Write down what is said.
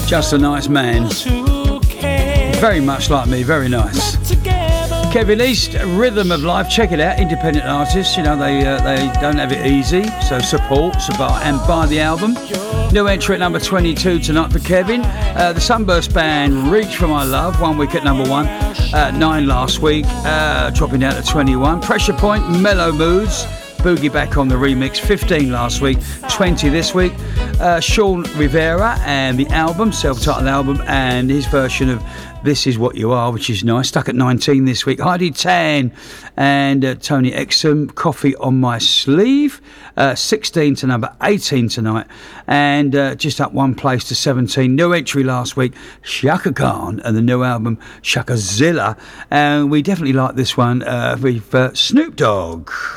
Just a nice man. Very much like me, very nice. Kevin East, Rhythm of Life. Check it out. Independent artists, you know, they don't have it easy. So support and buy the album. New entry at number 22 tonight for Kevin. The Sunburst Band, Reach for My Love, 1 week at number 1. 9 last week, dropping down to 21. Pressure Point, Mellow Moods. Boogie Back on the remix, 15 last week, 20 this week. Sean Rivera and the album, self-titled album, and his version of This Is What You Are, which is nice, stuck at 19 this week. Heidi Tan and Tony Exum, Coffee on My Sleeve, 16 to number 18 tonight, and just up 1 place to 17. New entry last week, Shaka Khan and the new album Shaka Zilla, and we definitely like this one with Snoop Dogg.